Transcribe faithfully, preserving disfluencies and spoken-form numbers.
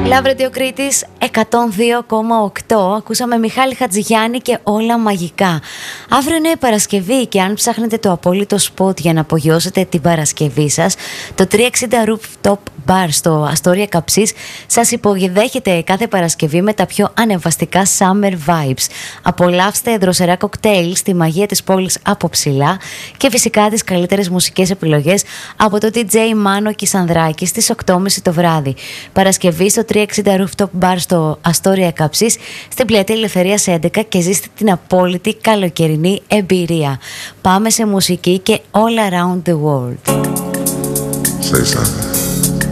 Λαύριο Κρήτης εκατόν δύο κόμμα οκτώ. Ακούσαμε Μιχάλη Χατζηγιάννη και Όλα Μαγικά. Αύριο είναι Παρασκευή και αν ψάχνετε το απόλυτο σποτ για να απογειώσετε την Παρασκευή σας, το τριακόσια εξήντα Rooftop Bar στο Αστόρια Καψής σας υποδέχεται κάθε Παρασκευή με τα πιο ανεβαστικά summer vibes. Απολαύστε δροσερά κοκτέιλ στη μαγεία της πόλης από ψηλά και φυσικά τις καλύτερες μουσικές επιλογές από το ντι τζέι Μάνο Κισανδράκη στις οκτώ και μισή το βράδυ. Παρασκευή στο τριακόσια εξήντα Rooftop Bar στο Αστόρια Καψής στην Πλατεία Ελευθερίας έντεκα και ζήστε την απόλυτη καλοκαιρινή εμπειρία. Πάμε σε μουσική και all around the world. Say something.